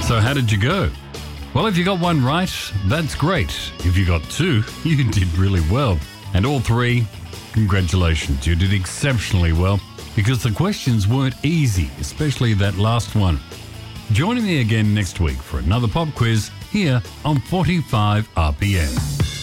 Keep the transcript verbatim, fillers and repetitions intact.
So how did you go? Well, if you got one right, that's great. If you got two, you did really well. And all three, congratulations, you did exceptionally well because the questions weren't easy, especially that last one. Join me again next week for another pop quiz here on forty-five R P M.